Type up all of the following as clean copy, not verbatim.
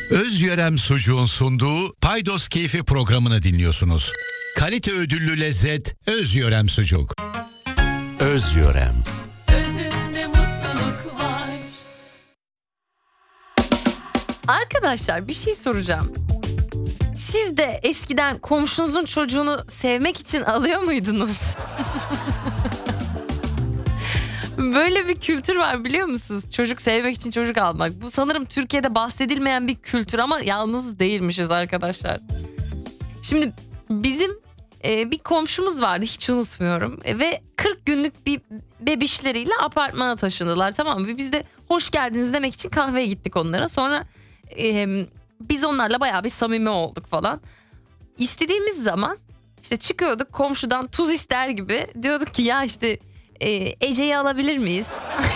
Özyörem Sucuğun sunduğu Paydos Keyfi programını dinliyorsunuz. Kalite ödüllü lezzet Özyörem Sucuk. Özyörem. Özünde mutluluk var. Arkadaşlar bir şey soracağım. Siz de eskiden komşunuzun çocuğunu sevmek için alıyor muydunuz? Böyle bir kültür var biliyor musunuz? Çocuk sevmek için çocuk almak. Bu sanırım Türkiye'de bahsedilmeyen bir kültür ama yalnız değilmişiz arkadaşlar. Şimdi bizim bir komşumuz vardı, hiç unutmuyorum. Ve 40 günlük bir bebişleriyle apartmana taşındılar, tamam mı? Biz de hoş geldiniz demek için kahveye gittik onlara. Sonra biz onlarla bayağı bir samimi olduk falan. İstediğimiz zaman işte çıkıyorduk, komşudan tuz ister gibi diyorduk ki ya işte Ece'yi alabilir miyiz?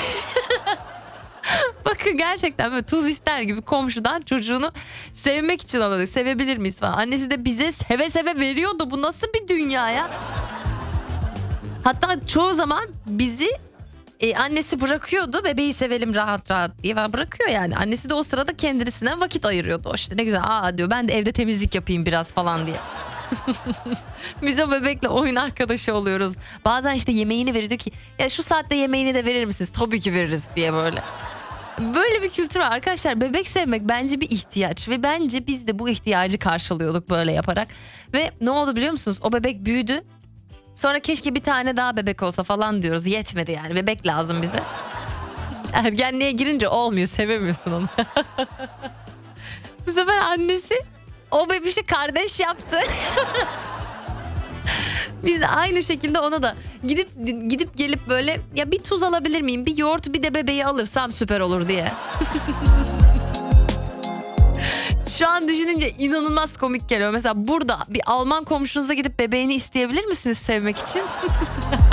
Bakın gerçekten böyle tuz ister gibi komşudan çocuğunu sevmek için alıyorduk. Sevebilir miyiz falan. Annesi de bize seve seve veriyordu. Bu nasıl bir dünya ya? Hatta çoğu zaman bizi annesi bırakıyordu. Bebeği sevelim rahat rahat diye bırakıyor yani. Annesi de o sırada kendisine vakit ayırıyordu. O işte ne güzel, diyor ben de evde temizlik yapayım biraz falan diye. Biz o bebekle oyun arkadaşı oluyoruz. Bazen işte yemeğini veriyor ki ya şu saatte yemeğini de verir misiniz? Tabii ki veririz diye böyle. Böyle bir kültür var arkadaşlar. Bebek sevmek bence bir ihtiyaç ve bence biz de bu ihtiyacı karşılıyorduk böyle yaparak. Ve ne oldu biliyor musunuz? O bebek büyüdü. Sonra keşke bir tane daha bebek olsa falan diyoruz. Yetmedi yani, bebek lazım bize. Ergenliğe girince olmuyor, sevemiyorsun onu. Bu sefer annesi o bebişi kardeş yaptı. Biz de aynı şekilde ona da gidip gelip böyle ya bir tuz alabilir miyim, bir yoğurt, bir de bebeği alırsam süper olur diye. Şu an düşününce inanılmaz komik geliyor. Mesela burada bir Alman komşunuza gidip bebeğini isteyebilir misiniz sevmek için?